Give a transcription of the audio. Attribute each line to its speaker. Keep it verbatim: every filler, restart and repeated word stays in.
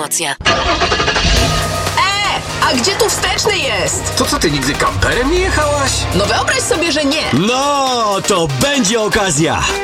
Speaker 1: promocja.
Speaker 2: A gdzie tu wsteczny jest?
Speaker 3: To co, ty nigdy kamperem nie jechałaś?
Speaker 2: No wyobraź sobie, że nie.
Speaker 4: No, to będzie okazja.